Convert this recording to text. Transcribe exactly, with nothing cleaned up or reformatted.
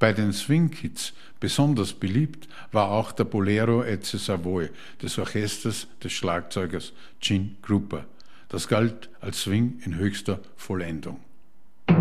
Bei den Swing Kids besonders beliebt war auch der Bolero et se Savoy des Orchesters des Schlagzeugers Gene Krupa. Das galt als Swing in höchster Vollendung.